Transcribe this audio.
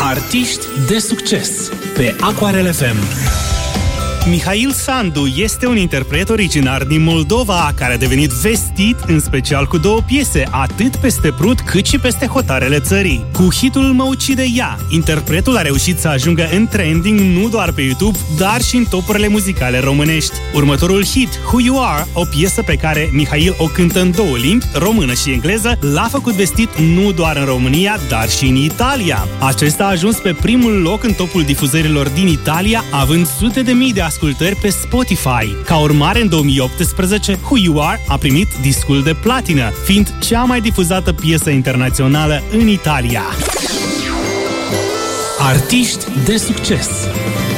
Artiști de succes pe Aquarel FM. Mihail Sandu este un interpret originar din Moldova care a devenit vestit în special cu 2 piese, atât peste Prut cât și peste hotarele țării. Cu hitul Mă ucide ea, interpretul a reușit să ajungă în trending nu doar pe YouTube, dar și în topurile muzicale românești. Următorul hit, Who You Are, o piesă pe care Mihail o cântă în 2 limbi, română și engleză, l-a făcut vestit nu doar în România, dar și în Italia. Acesta a ajuns pe primul loc în topul difuzărilor din Italia, având sute de mii de ascultări pe Spotify. Ca urmare, în 2018, Who You Are a primit discul de platină, fiind cea mai difuzată piesă internațională în Italia. Artiști de succes